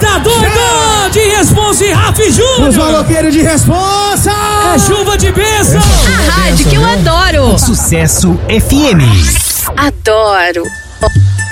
Tá doido? De responsa e Rafi Júnior. Os maloqueiros de responsa. É chuva de bênção. A rádio que eu adoro. Sucesso FM. Adoro.